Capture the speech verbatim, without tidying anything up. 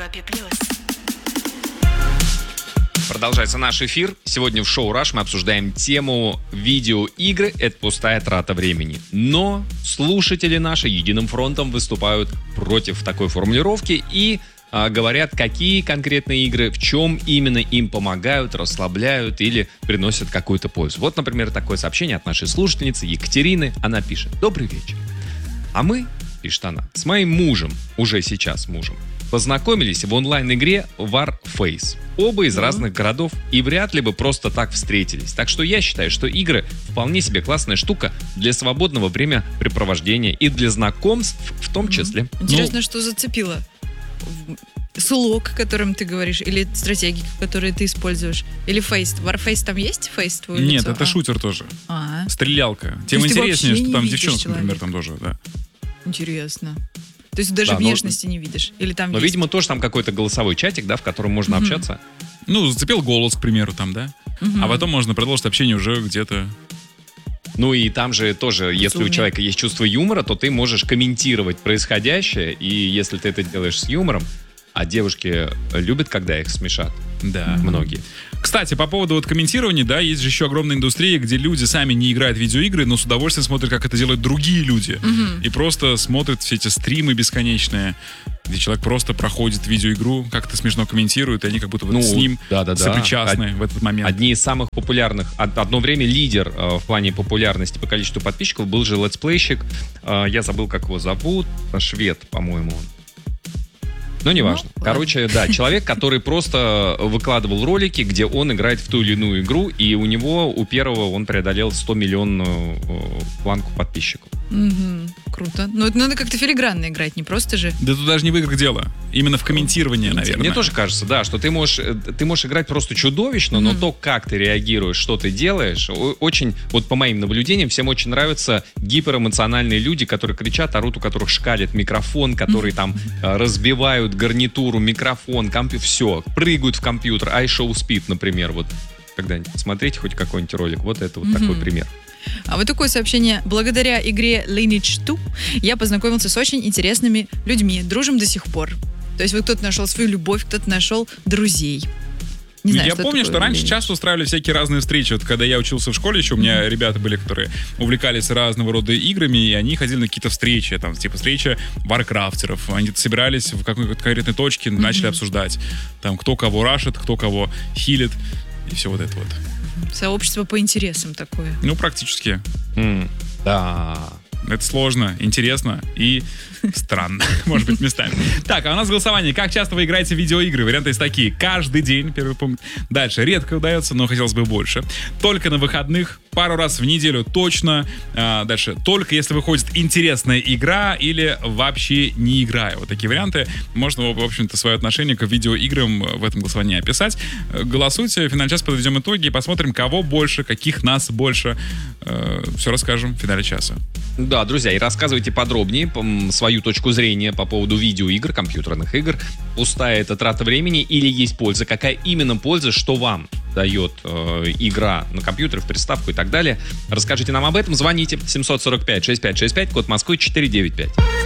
Европе плюс. Продолжается наш эфир. Сегодня в шоу «Раш» мы обсуждаем тему видеоигры. Это пустая трата времени. Но слушатели наши единым фронтом выступают против такой формулировки и а, говорят, какие конкретные игры, в чем именно им помогают, расслабляют или приносят какую-то пользу. Вот, например, такое сообщение от нашей слушательницы Екатерины. Она пишет: «Добрый вечер. А мы, — пишет она, — с моим мужем, уже сейчас мужем, познакомились в онлайн-игре Warface. Оба из mm-hmm. разных городов и вряд ли бы просто так встретились. Так что я считаю, что игры вполне себе классная штука для свободного времяпрепровождения и для знакомств в том числе». Mm-hmm. Интересно, ну, что зацепило? Слог, о котором ты говоришь, или стратегии, которые ты используешь, или фейс. Warface там есть фейс твое Нет, лицо? это а. шутер тоже. А-а. Стрелялка. Тем интереснее, что там девчонка, например, там тоже, да. Интересно. То есть даже да, внешности но, не видишь? Или там но, есть? видимо, тоже там какой-то голосовой чатик, да, в котором можно mm-hmm. общаться. Ну, зацепил голос, к примеру, там, да. Mm-hmm. А потом можно продолжить общение уже где-то. Ну и там же тоже, если у человека есть чувство юмора, то ты можешь комментировать происходящее, и если ты это делаешь с юмором, а девушки любят, когда их смешат. Да. Многие. Кстати, по поводу вот комментирования, да, есть же еще огромная индустрия, где люди сами не играют в видеоигры, но с удовольствием смотрят, как это делают другие люди. Mm-hmm. И просто смотрят все эти стримы бесконечные, где человек просто проходит видеоигру, как-то смешно комментирует, и они как будто ну, с ним да, да, сопричастны да. в этот момент. Одни из самых популярных, одно время лидер э, в плане популярности по количеству подписчиков был же летсплейщик, э, я забыл, как его зовут, швед, по-моему, он. Но неважно. Ну, Короче, ладно. да, человек, который просто выкладывал ролики, где он играет в ту или иную игру, и у него, у первого, он преодолел сто миллионную планку подписчиков. Угу, круто. Но это надо как-то филигранно играть, не просто же. Да тут даже не в играх дело. Именно в комментировании, наверное. Мне тоже кажется, да, что ты можешь, ты можешь играть просто чудовищно, mm-hmm. но то, как ты реагируешь, что ты делаешь, очень, вот по моим наблюдениям, всем очень нравятся гиперэмоциональные люди, которые кричат, орут, у которых шкалит микрофон, которые mm-hmm. там разбивают гарнитуру, микрофон, компьютер, все, прыгают в компьютер, iShow Speed, например, вот когда-нибудь смотрите хоть какой-нибудь ролик, вот это вот mm-hmm. такой пример. А вот такое сообщение. Благодаря игре Lineage два я познакомился с очень интересными людьми. Дружим до сих пор. То есть вот кто-то нашел свою любовь, кто-то нашел друзей. Не знаю, я что помню, что раньше часто устраивали всякие разные встречи. Вот когда я учился в школе еще, у меня mm-hmm. ребята были, которые увлекались разного рода играми, и они ходили на какие-то встречи, там, типа встреча варкрафтеров. Они собирались в какой-то конкретной точке, mm-hmm. начали обсуждать, там, кто кого рашит, кто кого хилит, и все вот это вот. Сообщество по интересам такое. Ну, практически. Mm. Да. Это сложно, интересно и странно, может быть, местами. Так, а у нас голосование. Как часто вы играете в видеоигры? Варианты есть такие. Каждый день, первый пункт. Дальше. Редко удается, но хотелось бы больше. Только на выходных. Пару раз в неделю точно. А, дальше. Только если выходит интересная игра или вообще не играя. Вот такие варианты. Можно, в общем-то, свое отношение к видеоиграм в этом голосовании описать. Голосуйте. В финале часа подведем итоги и посмотрим, кого больше, каких нас больше. Все расскажем в финале часа. Да, друзья, и рассказывайте подробнее свою точку зрения по поводу видеоигр, компьютерных игр. Пустая это трата времени или есть польза? Какая именно польза, что вам дает э, игра на компьютер, в приставку и так далее? Расскажите нам об этом. Звоните семь сорок пять шестьдесят пять шестьдесят пять, код Москвы четыреста девяносто пять.